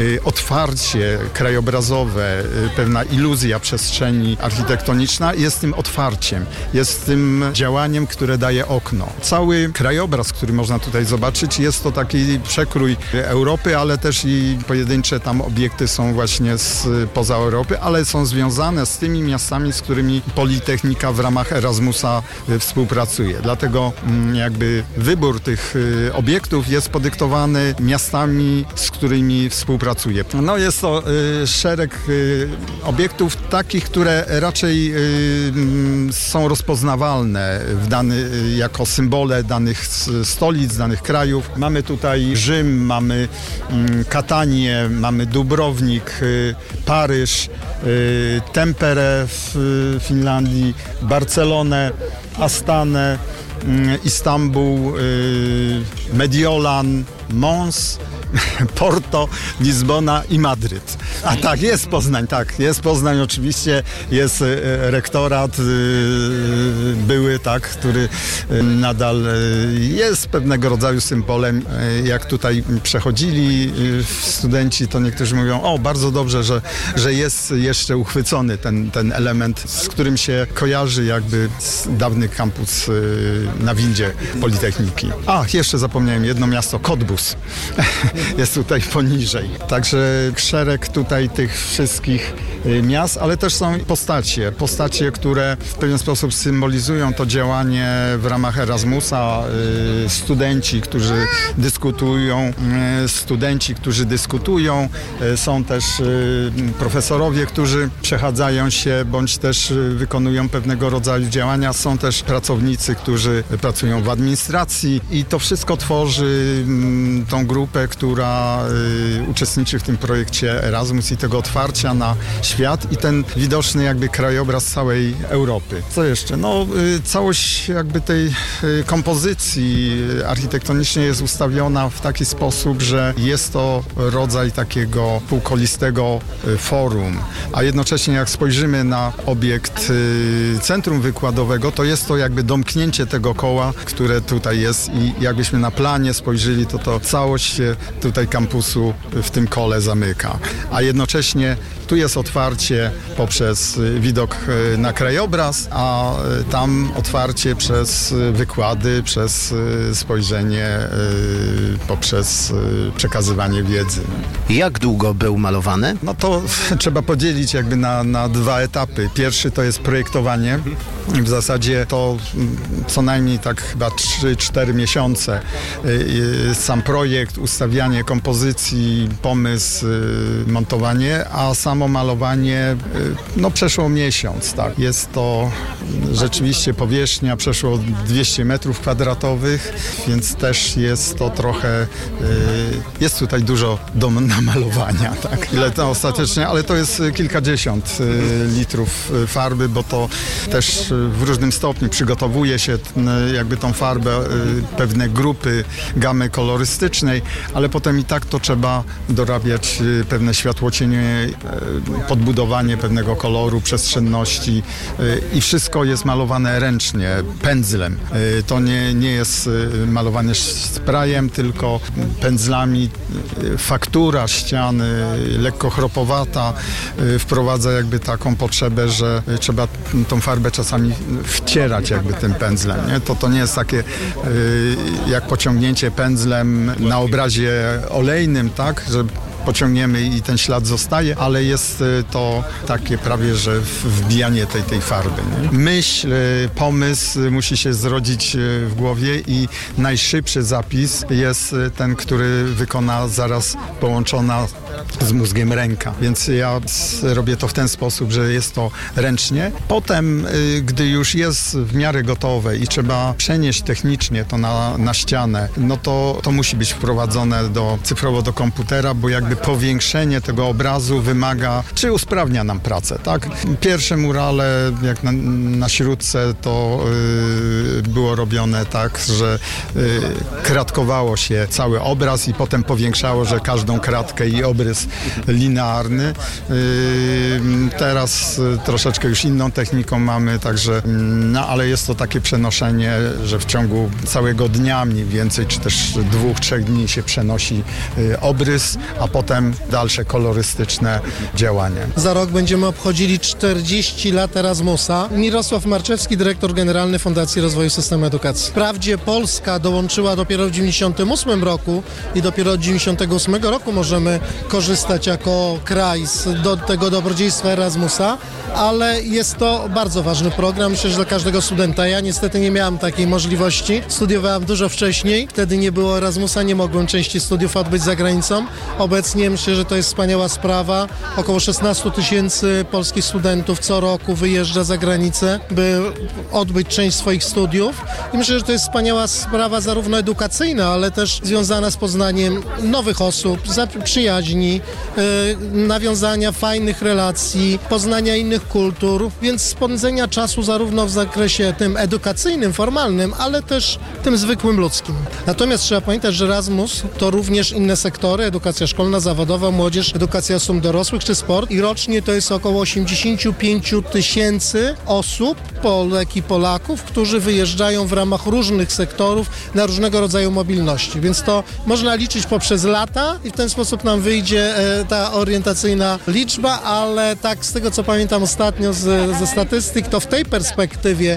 otwarcie krajobrazowe, pewna iluzja przestrzeni architektoniczna jest tym otwarciem, jest tym działaniem, które daje okno. Cały krajobraz, który można tutaj zobaczyć, jest to taki przekrój Europy, ale też i pojedyncze tam obiekty są właśnie spoza Europy, ale są związane z tymi miastami, z którymi Politechnika w ramach Erasmusa współpracuje. Dlatego jakby wybór tych obiektów jest podyktowany miastami, z którymi współpracuje. No jest to szereg obiektów takich, które raczej są rozpoznawalne jako symbole danych stolic, danych krajów. Mamy tutaj Rzym, mamy Katanię, mamy Dubrownik, Paryż, Temperę w Finlandii, Barcelonę, Astanę, Istanbul, Mediolan, Mons, Porto, Lizbona i Madryt. A tak, jest Poznań oczywiście, jest rektorat były, tak, który nadal jest pewnego rodzaju symbolem. Jak tutaj przechodzili studenci, to niektórzy mówią, bardzo dobrze, że jest jeszcze uchwycony ten element, z którym się kojarzy jakby dawny kampus na windzie Politechniki. Jeszcze zapomniałem jedno miasto, Cottbus. Jest tutaj poniżej. Także szereg tutaj tych wszystkich miast, ale też są postacie, które w pewien sposób symbolizują to działanie w ramach Erasmusa. Studenci, którzy dyskutują. Są też profesorowie, którzy przechadzają się, bądź też wykonują pewnego rodzaju działania. Są też pracownicy, którzy pracują w administracji i to wszystko tworzy tą grupę, która uczestniczy w tym projekcie Erasmus i tego otwarcia na świat i ten widoczny jakby krajobraz całej Europy. Co jeszcze? Całość jakby tej kompozycji architektonicznej jest ustawiona w taki sposób, że jest to rodzaj takiego półkolistego forum, a jednocześnie jak spojrzymy na obiekt centrum wykładowego, to jest to jakby domknięcie tego koła, które tutaj jest i jakbyśmy na planie spojrzeli, to całość się tutaj kampusu w tym kole zamyka. A jednocześnie tu jest otwarcie poprzez widok na krajobraz, a tam otwarcie przez wykłady, przez spojrzenie, poprzez przekazywanie wiedzy. Jak długo był malowany? To trzeba podzielić jakby na dwa etapy. Pierwszy to jest projektowanie. W zasadzie to co najmniej tak chyba 3-4 miesiące. Sam projekt, ustawianie kompozycji, pomysł, montowanie, a samo malowanie przeszło miesiąc. Tak. Jest to rzeczywiście powierzchnia przeszło 200 metrów kwadratowych, więc też jest to trochę, jest tutaj dużo do namalowania. Tak. Ile to ostatecznie, ale to jest kilkadziesiąt litrów farby, bo to też w różnym stopniu przygotowuje się jakby tą farbę, pewne grupy gamy kolorystycznej, ale potem i tak to trzeba dorabiać pewne światłocienie, podbudowanie pewnego koloru, przestrzenności i wszystko jest malowane ręcznie, pędzlem. To nie jest malowane sprayem, tylko pędzlami. Faktura ściany, lekko chropowata, wprowadza jakby taką potrzebę, że trzeba tą farbę czasami wcierać jakby tym pędzlem. Nie? To nie jest takie jak pociągnięcie pędzlem na obrazie olejnym, tak, że pociągniemy i ten ślad zostaje, ale jest to takie prawie, że wbijanie tej farby. Nie? Myśl, pomysł musi się zrodzić w głowie i najszybszy zapis jest ten, który wykona zaraz połączona z mózgiem ręka. Więc ja robię to w ten sposób, że jest to ręcznie. Potem, gdy już jest w miarę gotowe i trzeba przenieść technicznie to na ścianę, to musi być wprowadzone cyfrowo do komputera, bo jakby powiększenie tego obrazu wymaga, czy usprawnia nam pracę, tak? Pierwsze murale, jak na Śródce, to było robione tak, że kratkowało się cały obraz i potem powiększało, że każdą kratkę i obrys jest linearny. Teraz troszeczkę już inną techniką mamy, także, ale jest to takie przenoszenie, że w ciągu całego dnia mniej więcej, czy też 2-3 dni się przenosi obrys, a potem dalsze kolorystyczne działanie. Za rok będziemy obchodzili 40 lat Erasmusa. Mirosław Marczewski, dyrektor generalny Fundacji Rozwoju Systemu Edukacji. Wprawdzie Polska dołączyła dopiero w 1998 roku i dopiero od 1998 roku możemy korzystać jako kraj do tego dobrodziejstwa Erasmusa, ale jest to bardzo ważny program, myślę, że dla każdego studenta. Ja niestety nie miałem takiej możliwości. Studiowałem dużo wcześniej, wtedy nie było Erasmusa, nie mogłem części studiów odbyć za granicą. Obecnie myślę, że to jest wspaniała sprawa. Około 16 000 polskich studentów co roku wyjeżdża za granicę, by odbyć część swoich studiów. I myślę, że to jest wspaniała sprawa zarówno edukacyjna, ale też związana z poznaniem nowych osób, przyjaźni, nawiązania fajnych relacji, poznania innych kultur, więc spędzenia czasu zarówno w zakresie tym edukacyjnym, formalnym, ale też tym zwykłym ludzkim. Natomiast trzeba pamiętać, że Erasmus to również inne sektory, edukacja szkolna, zawodowa, młodzież, edukacja osób dorosłych czy sport i rocznie to jest około 85 000 osób, Polek i Polaków, którzy wyjeżdżają w ramach różnych sektorów na różnego rodzaju mobilności, więc to można liczyć poprzez lata i w ten sposób nam wyjdzie ta orientacyjna liczba, ale tak z tego co pamiętam ostatnio ze statystyk, to w tej perspektywie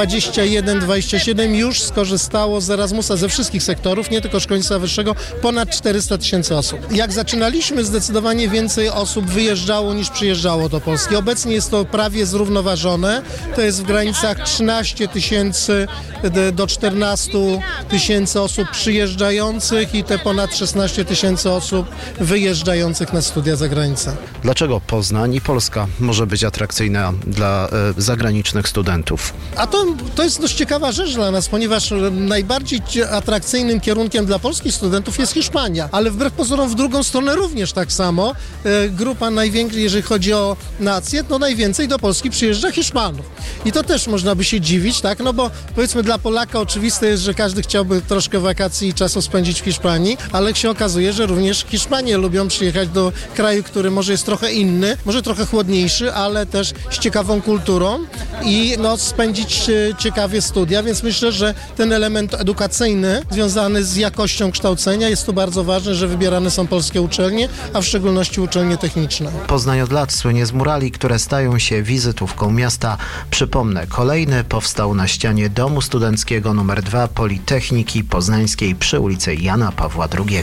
21-27 już skorzystało z Erasmusa ze wszystkich sektorów, nie tylko szkolnictwa wyższego, ponad 400 000 osób. Jak zaczynaliśmy, zdecydowanie więcej osób wyjeżdżało niż przyjeżdżało do Polski. Obecnie jest to prawie zrównoważone, to jest w granicach 13 000 do 14 000 osób przyjeżdżających i te ponad 16 000 osób wyjeżdżających na studia za granicę. Dlaczego Poznań i Polska może być atrakcyjna dla zagranicznych studentów? A to jest dość ciekawa rzecz dla nas, ponieważ najbardziej atrakcyjnym kierunkiem dla polskich studentów jest Hiszpania, ale wbrew pozorom w drugą stronę również tak samo. Grupa największa, jeżeli chodzi o nację, to najwięcej do Polski przyjeżdża Hiszpanów. I to też można by się dziwić, tak? No bo powiedzmy dla Polaka oczywiste jest, że każdy chciałby troszkę wakacji i czasu spędzić w Hiszpanii, ale się okazuje, że również Hiszpanie lubią przyjechać do kraju, który może jest trochę inny, może trochę chłodniejszy, ale też z ciekawą kulturą i spędzić ciekawie studia, więc myślę, że ten element edukacyjny związany z jakością kształcenia jest tu bardzo ważny, że wybierane są polskie uczelnie, a w szczególności uczelnie techniczne. Poznań od lat słynie z murali, które stają się wizytówką miasta. Przypomnę, kolejny powstał na ścianie Domu Studenckiego nr 2 Politechniki Poznańskiej przy ulicy Jana Pawła II.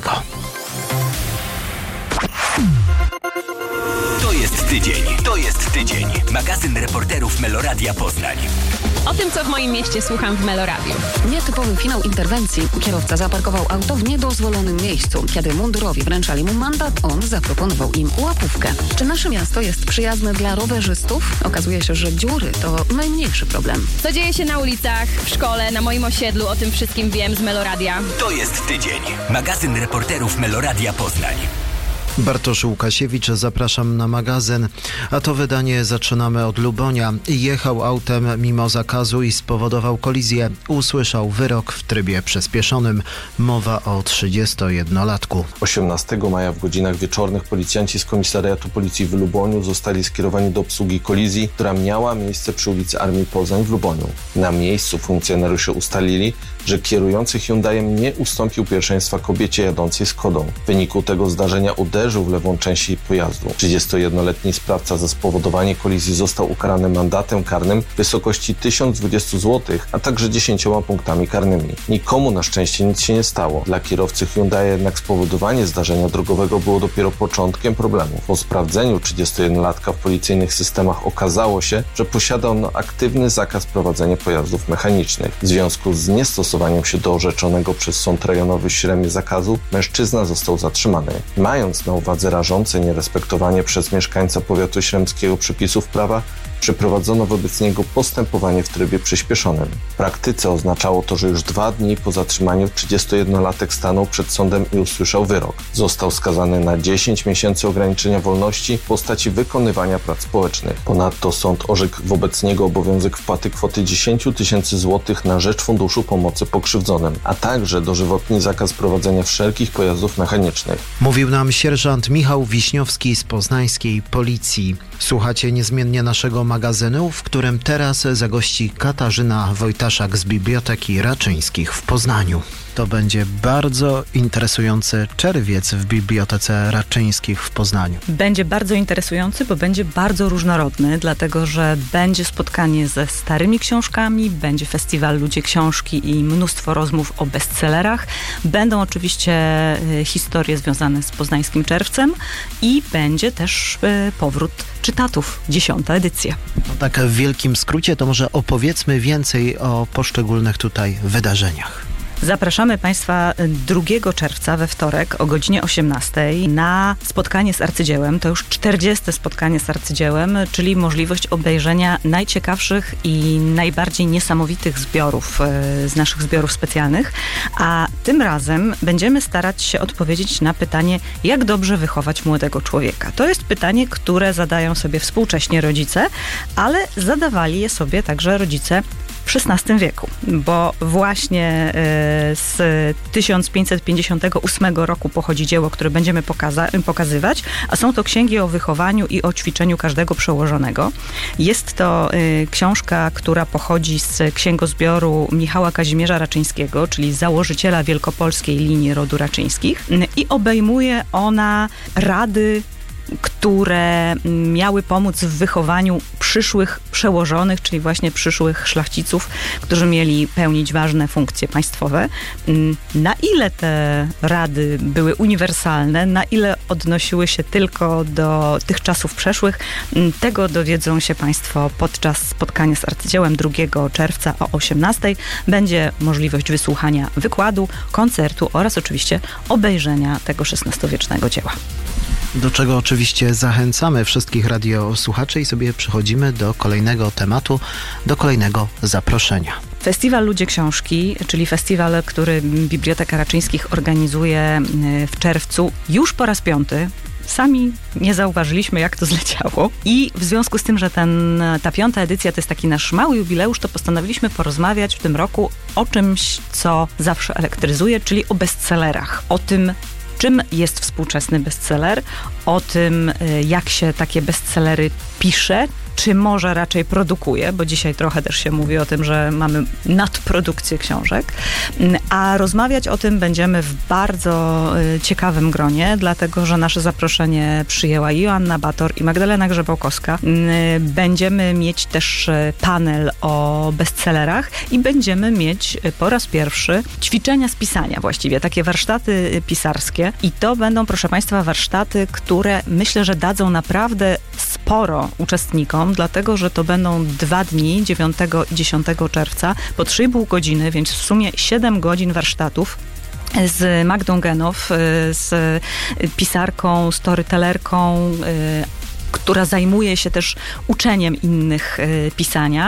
To jest tydzień. Magazyn reporterów Meloradia Poznań. O tym, co w moim mieście słucham w Meloradiu. Nietypowy finał interwencji. Kierowca zaparkował auto w niedozwolonym miejscu. Kiedy mundurowi wręczali mu mandat, on zaproponował im łapówkę. Czy nasze miasto jest przyjazne dla rowerzystów? Okazuje się, że dziury to najmniejszy problem. Co dzieje się na ulicach, w szkole, na moim osiedlu, o tym wszystkim wiem z Meloradia. To jest tydzień. Magazyn reporterów Meloradia Poznań. Bartosz Łukasiewicz, zapraszam na magazyn. A to wydanie zaczynamy od Lubonia. Jechał autem mimo zakazu i spowodował kolizję. Usłyszał wyrok w trybie przyspieszonym. Mowa o 31-latku. 18 maja w godzinach wieczornych policjanci z komisariatu policji w Luboniu zostali skierowani do obsługi kolizji, która miała miejsce przy ulicy Armii Poznań w Luboniu. Na miejscu funkcjonariusze ustalili, że kierujący Hyundaiem nie ustąpił pierwszeństwa kobiecie jadącej Skodą. W wyniku tego zdarzenia uderzył w lewą część jej pojazdu. 31-letni sprawca za spowodowanie kolizji został ukarany mandatem karnym w wysokości 1020 zł, a także 10 punktami karnymi. Nikomu na szczęście nic się nie stało. Dla kierowcy Hyundai jednak spowodowanie zdarzenia drogowego było dopiero początkiem problemu. Po sprawdzeniu 31-latka w policyjnych systemach okazało się, że posiada on aktywny zakaz prowadzenia pojazdów mechanicznych. W związku z niestosowaniem się do orzeczonego przez Sąd Rejonowy w Śremie zakazu, mężczyzna został zatrzymany. Mając na uwadze rażące nierespektowanie przez mieszkańca powiatu śremskiego przepisów prawa, przeprowadzono wobec niego postępowanie w trybie przyspieszonym. W praktyce oznaczało to, że już 2 dni po zatrzymaniu 31-latek stanął przed sądem i usłyszał wyrok. Został skazany na 10 miesięcy ograniczenia wolności w postaci wykonywania prac społecznych. Ponadto sąd orzekł wobec niego obowiązek wpłaty kwoty 10 tysięcy złotych na rzecz Funduszu Pomocy Pokrzywdzonym, a także dożywotni zakaz prowadzenia wszelkich pojazdów mechanicznych. Mówił nam sierżant Michał Wiśniowski z poznańskiej policji. Słuchacie niezmiennie naszego magazynu, w którym teraz zagości Katarzyna Wojtaszak z Biblioteki Raczyńskich w Poznaniu. To będzie bardzo interesujący czerwiec w Bibliotece Raczyńskich w Poznaniu. Będzie bardzo interesujący, bo będzie bardzo różnorodny, dlatego że będzie spotkanie ze starymi książkami, będzie festiwal Ludzie Książki i mnóstwo rozmów o bestsellerach. Będą oczywiście historie związane z poznańskim czerwcem i będzie też powrót czytatów, 10. edycja. No tak w wielkim skrócie to może opowiedzmy więcej o poszczególnych tutaj wydarzeniach. Zapraszamy Państwa 2 czerwca we wtorek o godzinie 18 na spotkanie z arcydziełem. To już 40. spotkanie z arcydziełem, czyli możliwość obejrzenia najciekawszych i najbardziej niesamowitych zbiorów z naszych zbiorów specjalnych. A tym razem będziemy starać się odpowiedzieć na pytanie, jak dobrze wychować młodego człowieka. To jest pytanie, które zadają sobie współcześnie rodzice, ale zadawali je sobie także rodzice w XVI wieku, bo właśnie z 1558 roku pochodzi dzieło, które będziemy pokazywać, a są to księgi o wychowaniu i o ćwiczeniu każdego przełożonego. Jest to książka, która pochodzi z księgozbioru Michała Kazimierza Raczyńskiego, czyli założyciela wielkopolskiej linii rodu Raczyńskich, i obejmuje ona rady, które miały pomóc w wychowaniu przyszłych przełożonych, czyli właśnie przyszłych szlachciców, którzy mieli pełnić ważne funkcje państwowe. Na ile te rady były uniwersalne, na ile odnosiły się tylko do tych czasów przeszłych, tego dowiedzą się Państwo podczas spotkania z arcydziełem 2 czerwca o 18:00. Będzie możliwość wysłuchania wykładu, koncertu oraz oczywiście obejrzenia tego XVI-wiecznego dzieła. Do czego oczywiście zachęcamy wszystkich radiosłuchaczy i sobie przechodzimy do kolejnego tematu, do kolejnego zaproszenia. Festiwal Ludzie Książki, czyli festiwal, który Biblioteka Raczyńskich organizuje w czerwcu już po raz 5. Sami nie zauważyliśmy, jak to zleciało. I w związku z tym, że ta 5. edycja to jest taki nasz mały jubileusz, to postanowiliśmy porozmawiać w tym roku o czymś, co zawsze elektryzuje, czyli o bestsellerach. O tym, czym jest współczesny bestseller, o tym, jak się takie bestsellery pisze, czy może raczej produkuje, bo dzisiaj trochę też się mówi o tym, że mamy nadprodukcję książek, a rozmawiać o tym będziemy w bardzo ciekawym gronie, dlatego, że nasze zaproszenie przyjęła Joanna Bator i Magdalena Grzebałkowska. Będziemy mieć też panel o bestsellerach i będziemy mieć po raz pierwszy ćwiczenia z pisania właściwie, takie warsztaty pisarskie i to będą, proszę Państwa, warsztaty, które myślę, że dadzą naprawdę sporo uczestnikom, dlatego, że to będą 2 dni, 9 i 10 czerwca, po 3,5 godziny, więc w sumie 7 godzin warsztatów z Magdą Genow, z pisarką, storytellerką, która zajmuje się też uczeniem innych pisania.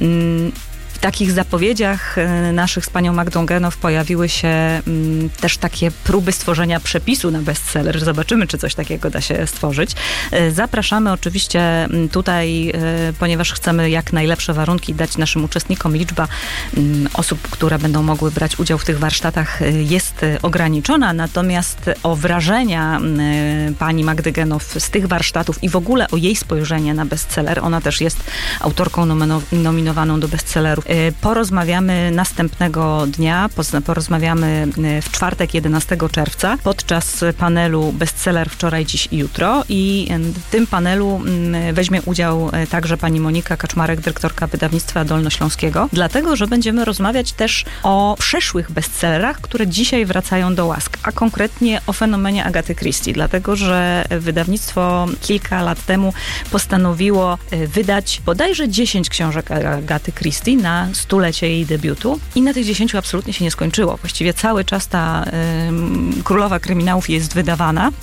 W takich zapowiedziach naszych z panią Magdą Genow pojawiły się też takie próby stworzenia przepisu na bestseller. Zobaczymy, czy coś takiego da się stworzyć. Zapraszamy oczywiście tutaj, ponieważ chcemy jak najlepsze warunki dać naszym uczestnikom. Liczba osób, które będą mogły brać udział w tych warsztatach jest ograniczona, natomiast o wrażenia pani Magdy Genow z tych warsztatów i w ogóle o jej spojrzenie na bestseller, ona też jest autorką nominowaną do bestsellerów, porozmawiamy następnego dnia, porozmawiamy w czwartek 11 czerwca podczas panelu Bestseller wczoraj, dziś i jutro i w tym panelu weźmie udział także pani Monika Kaczmarek, dyrektorka wydawnictwa dolnośląskiego, dlatego, że będziemy rozmawiać też o przeszłych bestsellerach, które dzisiaj wracają do łask, a konkretnie o fenomenie Agaty Christie, dlatego, że wydawnictwo kilka lat temu postanowiło wydać bodajże 10 książek Agaty Christie na 100-lecie jej debiutu i na tych 10 absolutnie się nie skończyło. Właściwie cały czas ta królowa kryminałów jest wydawana.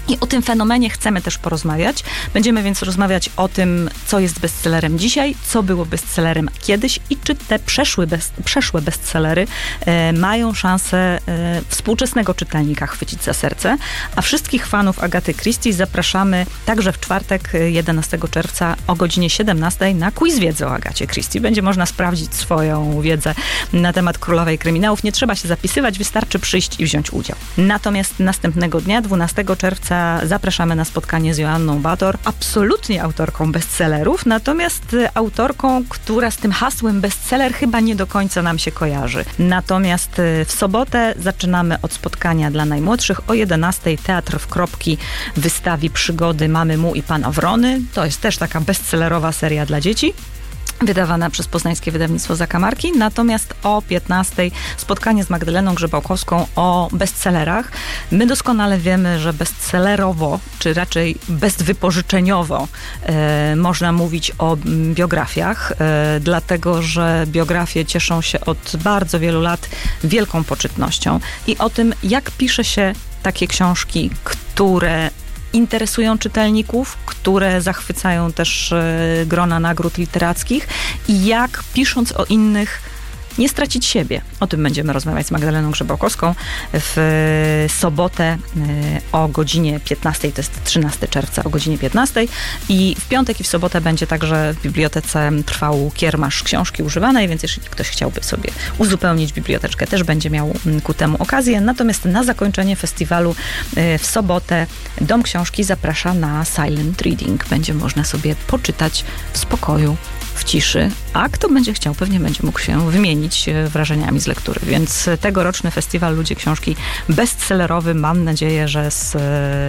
I o tym fenomenie chcemy też porozmawiać. Będziemy więc rozmawiać o tym, co jest bestsellerem dzisiaj, co było bestsellerem kiedyś i czy te przeszłe bestsellery mają szansę współczesnego czytelnika chwycić za serce. A wszystkich fanów Agaty Christie zapraszamy także w czwartek, 11 czerwca o godzinie 17 na quiz wiedzy o Agacie Christie. Będzie można sprawdzić swoją wiedzę na temat królowej kryminałów. Nie trzeba się zapisywać, wystarczy przyjść i wziąć udział. Natomiast następnego dnia, 12 czerwca, zapraszamy na spotkanie z Joanną Bator, absolutnie autorką bestsellerów, natomiast autorką, która z tym hasłem bestseller chyba nie do końca nam się kojarzy. Natomiast w sobotę zaczynamy od spotkania dla najmłodszych. O 11:00 Teatr w Kropki wystawi przygody Mamy Mu i Pana Wrony. To jest też taka bestsellerowa seria dla dzieci, wydawana przez poznańskie wydawnictwo Zakamarki. Natomiast o 15:00 spotkanie z Magdaleną Grzebałkowską o bestsellerach. My doskonale wiemy, że bestsellerowo, czy raczej bezwypożyczeniowo można mówić o biografiach, dlatego że biografie cieszą się od bardzo wielu lat wielką poczytnością. I o tym, jak pisze się takie książki, które interesują czytelników, które zachwycają też grona nagród literackich i jak pisząc o innych nie stracić siebie. O tym będziemy rozmawiać z Magdaleną Grzebałkowską w sobotę o godzinie 15:00, to jest 13 czerwca o godzinie 15:00 i w piątek i w sobotę będzie także w bibliotece trwał kiermasz książki używanej, więc jeżeli ktoś chciałby sobie uzupełnić biblioteczkę, też będzie miał ku temu okazję. Natomiast na zakończenie festiwalu w sobotę Dom Książki zaprasza na silent reading. Będzie można sobie poczytać w spokoju, w ciszy, a kto będzie chciał, pewnie będzie mógł się wymienić wrażeniami z lektury. Więc tegoroczny festiwal Ludzie Książki bestsellerowy, mam nadzieję, że z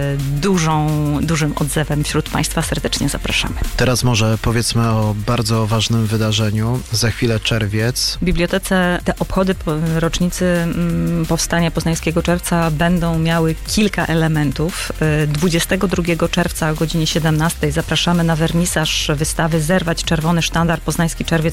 dużym odzewem wśród Państwa serdecznie zapraszamy. Teraz może powiedzmy o bardzo ważnym wydarzeniu. Za chwilę czerwiec. W bibliotece te obchody rocznicy powstania Poznańskiego Czerwca będą miały kilka elementów. 22 czerwca o godzinie 17:00 zapraszamy na wernisaż wystawy Zerwać czerwony sztandar Poznański Czerwiec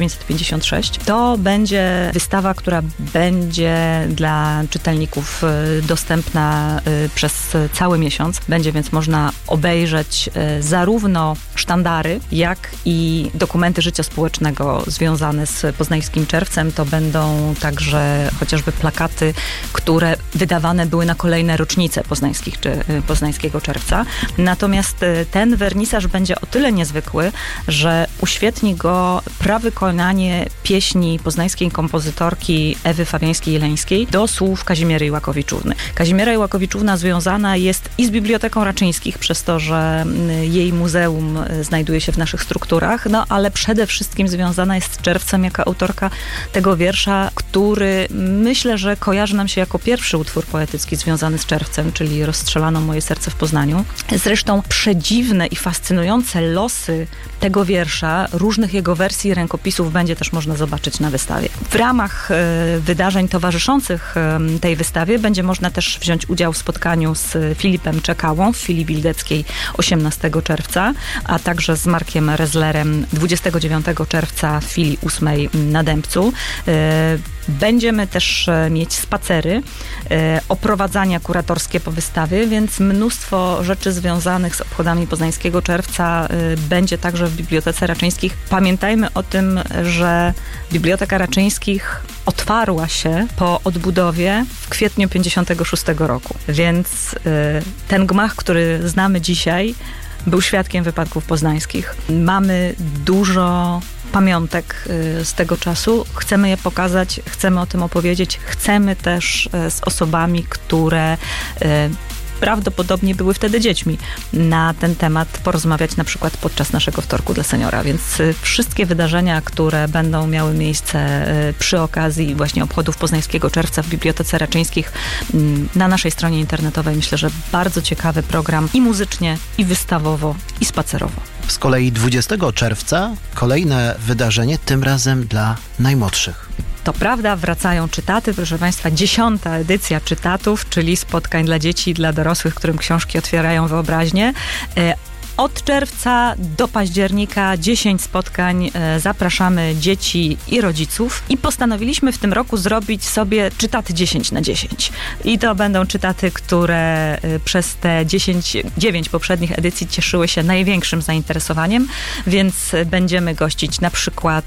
1956. To będzie wystawa, która będzie dla czytelników dostępna przez cały miesiąc. Będzie więc można obejrzeć zarówno sztandary, jak i dokumenty życia społecznego związane z Poznańskim Czerwcem. To będą także chociażby plakaty, które wydawane były na kolejne rocznice Poznańskiego Czerwca. Natomiast ten wernisaż będzie o tyle niezwykły, że uświetni go prawykonanie pieśni poznańskiej kompozytorki Ewy Fabiańskiej-Jeleńskiej do słów Kazimiery Iłakowiczówny. Kazimiera Iłakowiczówna związana jest i z Biblioteką Raczyńskich, przez to, że jej muzeum znajduje się w naszych strukturach, no ale przede wszystkim związana jest z Czerwcem jako autorka tego wiersza, który myślę, że kojarzy nam się jako pierwszy utwór poetycki związany z Czerwcem, czyli Rozstrzelano moje serce w Poznaniu. Zresztą przedziwne i fascynujące losy tego wiersza, różnych jego wersji i rękopisów będzie też można zobaczyć na wystawie. W ramach wydarzeń towarzyszących tej wystawie będzie można też wziąć udział w spotkaniu z Filipem Czekałą w filii Bildeckiej 18 czerwca, a także z Markiem Rezlerem 29 czerwca w filii 8 na Dębcu. Będziemy też mieć spacery, oprowadzania kuratorskie po wystawie, więc mnóstwo rzeczy związanych z obchodami Poznańskiego Czerwca będzie także w Bibliotece Raczyńskich. Pamiętajmy o tym, że Biblioteka Raczyńskich otwarła się po odbudowie w kwietniu 56 roku, więc ten gmach, który znamy dzisiaj, był świadkiem wypadków poznańskich. Mamy dużo pamiątek z tego czasu. Chcemy je pokazać, chcemy o tym opowiedzieć. Chcemy też z osobami, które prawdopodobnie były wtedy dziećmi, na ten temat porozmawiać na przykład podczas naszego wtorku dla seniora. Więc wszystkie wydarzenia, które będą miały miejsce przy okazji właśnie obchodów Poznańskiego Czerwca w Bibliotece Raczyńskich na naszej stronie internetowej, myślę, że bardzo ciekawy program i muzycznie, i wystawowo, i spacerowo. Z kolei 20 czerwca kolejne wydarzenie, tym razem dla najmłodszych. To prawda, wracają czytaty, proszę Państwa, 10. edycja czytatów, czyli spotkań dla dzieci i dla dorosłych, którym książki otwierają wyobraźnię. Od czerwca do października 10 spotkań. Zapraszamy dzieci i rodziców i postanowiliśmy w tym roku zrobić sobie czytaty 10/10. I to będą czytaty, które przez te 9 poprzednich edycji cieszyły się największym zainteresowaniem, więc będziemy gościć na przykład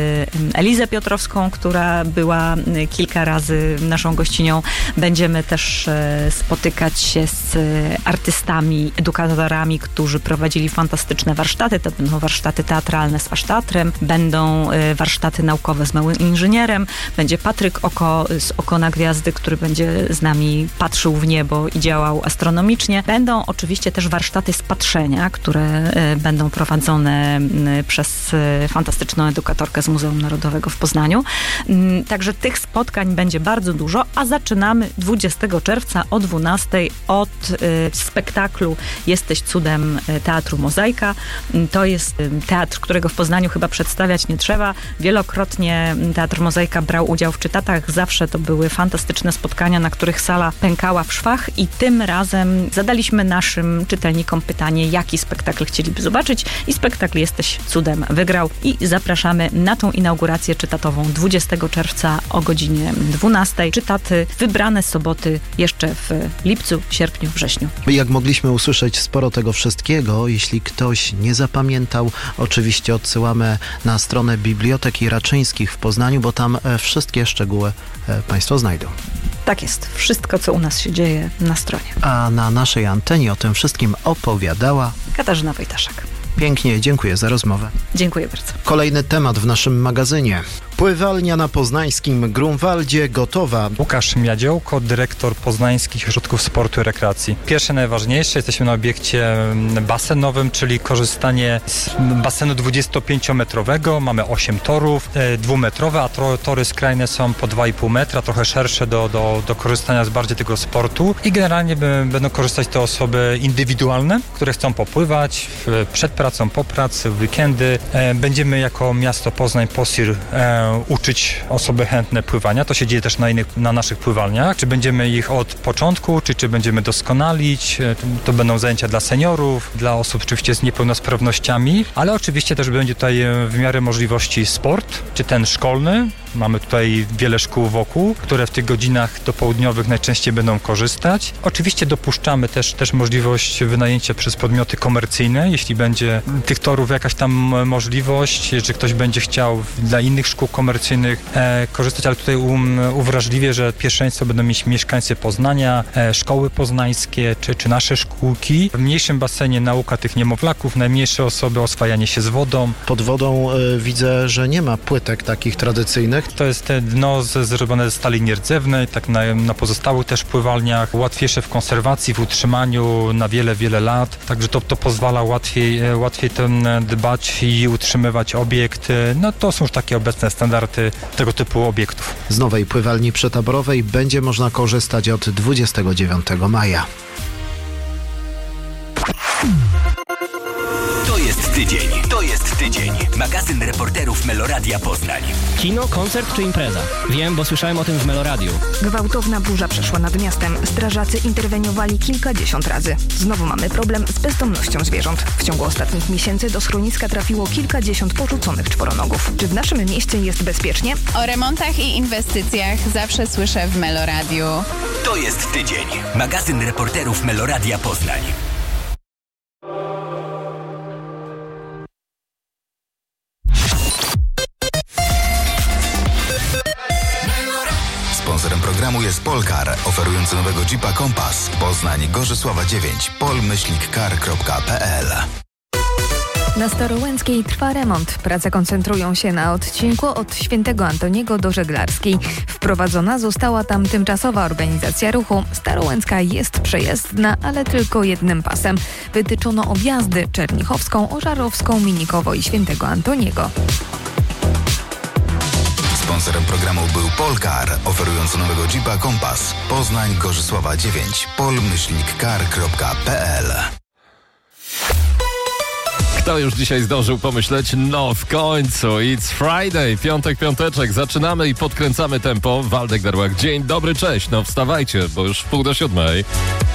Elizę Piotrowską, która była kilka razy naszą gościnią. Będziemy też spotykać się z artystami, edukatorami, którzy prowadzili fantastyczne warsztaty. To będą warsztaty teatralne z Asztatrem, będą warsztaty naukowe z Małym Inżynierem, będzie Patryk z Oko na Gwiazdy, który będzie z nami patrzył w niebo i działał astronomicznie. Będą oczywiście też warsztaty z patrzenia, które będą prowadzone przez fantastyczną edukatorkę z Muzeum Narodowego w Poznaniu. Także tych spotkań będzie bardzo dużo, a zaczynamy 20 czerwca o 12 od spektaklu Jesteś cudem Teatru Mozaika. To jest teatr, którego w Poznaniu chyba przedstawiać nie trzeba. Wielokrotnie Teatr Mozaika brał udział w czytatach. Zawsze to były fantastyczne spotkania, na których sala pękała w szwach i tym razem zadaliśmy naszym czytelnikom pytanie, jaki spektakl chcieliby zobaczyć i spektakl Jesteś cudem wygrał i zapraszamy na tą inaugurację czytatową 20 czerwca o godzinie 12. Czytaty wybrane soboty jeszcze w lipcu, sierpniu, wrześniu. Jak mogliśmy usłyszeć sporo tego wszystkiego, jeśli ktoś nie zapamiętał, oczywiście odsyłamy na stronę Biblioteki Raczyńskich w Poznaniu, bo tam wszystkie szczegóły Państwo znajdą. Tak jest. Wszystko, co u nas się dzieje na stronie. A na naszej antenie o tym wszystkim opowiadała Katarzyna Wojtaszak. Pięknie, dziękuję za rozmowę. Dziękuję bardzo. Kolejny temat w naszym magazynie. Pływalnia na poznańskim Grunwaldzie gotowa. Łukasz Miadziołko, dyrektor Poznańskich Ośrodków Sportu i Rekreacji. Pierwsze, najważniejsze, jesteśmy na obiekcie basenowym, czyli korzystanie z basenu 25-metrowego. Mamy 8 torów, 2-metrowe, a tory skrajne są po 2,5 metra, trochę szersze do korzystania z bardziej tego sportu. I generalnie będą korzystać te osoby indywidualne, które chcą popływać przed pracą, po pracy, w weekendy. Będziemy jako miasto Poznań, POSIR uczyć osoby chętne pływania. To się dzieje też na naszych pływalniach. Czy będziemy ich od początku, czy będziemy doskonalić. To będą zajęcia dla seniorów, dla osób oczywiście z niepełnosprawnościami, ale oczywiście też będzie tutaj w miarę możliwości sport, czy ten szkolny. Mamy tutaj wiele szkół wokół, które w tych godzinach dopołudniowych najczęściej będą korzystać. Oczywiście dopuszczamy też możliwość wynajęcia przez podmioty komercyjne, jeśli będzie tych torów jakaś tam możliwość, czy ktoś będzie chciał dla innych szkół komercyjnych korzystać, ale tutaj uwrażliwię, że pierwszeństwo będą mieć mieszkańcy Poznania, szkoły poznańskie, czy nasze szkółki. W mniejszym basenie nauka tych niemowlaków, najmniejsze osoby, oswajanie się z wodą. Pod wodą widzę, że nie ma płytek takich tradycyjnych. To jest dno zrobione ze stali nierdzewnej, tak na pozostałych też pływalniach, łatwiejsze w konserwacji, w utrzymaniu na wiele, wiele lat, także to pozwala łatwiej dbać i utrzymywać obiekt. No to są już takie obecne standardy tego typu obiektów. Z nowej pływalni przytaborowej będzie można korzystać od 29 maja. To jest tydzień. Magazyn reporterów Meloradia Poznań. Kino, koncert czy impreza? Wiem, bo słyszałem o tym w Meloradiu. Gwałtowna burza przeszła nad miastem. Strażacy interweniowali kilkadziesiąt razy. Znowu mamy problem z bezdomnością zwierząt. W ciągu ostatnich miesięcy do schroniska trafiło kilkadziesiąt porzuconych czworonogów. Czy w naszym mieście jest bezpiecznie? O remontach i inwestycjach zawsze słyszę w Meloradiu. To jest tydzień. Magazyn reporterów Meloradia Poznań. Sponsorem programu jest Polkar, oferujący nowego Jeepa Compass. Poznań, Gorzysława 9, pol-car.pl. Na Starołęckiej trwa remont. Prace koncentrują się na odcinku od Świętego Antoniego do Żeglarskiej. Wprowadzona została tam tymczasowa organizacja ruchu. Starołęcka jest przejezdna, ale tylko jednym pasem. Wytyczono objazdy Czernichowską, Ożarowską, Minikowo i Świętego Antoniego. Sponsorem programu był Polkar, oferujący nowego Jeepa Compass. Poznań, Gorzysława 9, pol-car.pl. Kto już dzisiaj zdążył pomyśleć? No w końcu, it's Friday, piąteczek, zaczynamy i podkręcamy tempo. Waldek Darłak, dzień dobry, cześć, no wstawajcie, bo już 6:45.